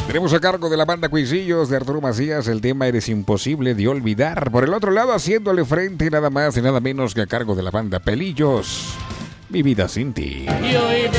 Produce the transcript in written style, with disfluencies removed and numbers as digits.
Tenemos a cargo de la banda Cuisillos de Arturo Macías el tema Eres imposible de olvidar. Por el otro lado, haciéndole frente nada más y nada menos que a cargo de la banda Pelillos, Mi vida sin ti.